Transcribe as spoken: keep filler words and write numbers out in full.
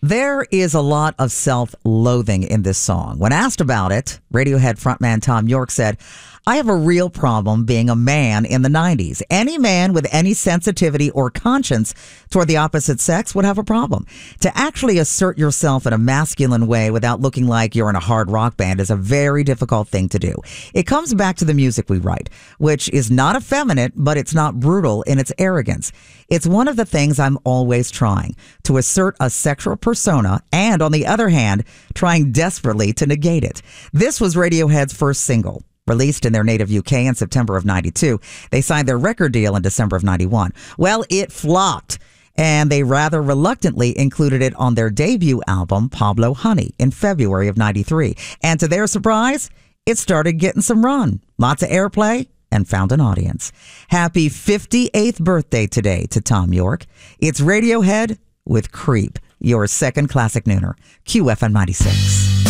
There is a lot of self-loathing in this song. When asked about it, Radiohead frontman Thom Yorke said, "I have a real problem being a man in the nineties. Any man with any sensitivity or conscience toward the opposite sex would have a problem. To actually assert yourself in a masculine way without looking like you're in a hard rock band is a very difficult thing to do. It comes back to the music we write, which is not effeminate, but it's not brutal in its arrogance. It's one of the things I'm always trying, to assert a sexual persona and, on the other hand, trying desperately to negate it." This was Radiohead's first single. Released in their native U K in September of ninety-two, they signed their record deal in December of ninety-one. Well, it flopped, and they rather reluctantly included it on their debut album, Pablo Honey, in February of ninety-three. And to their surprise, it started getting some run, lots of airplay, and found an audience. Happy fifty-eighth birthday today to Thom Yorke. It's Radiohead with Creep, your second classic nooner, Q F M ninety-six.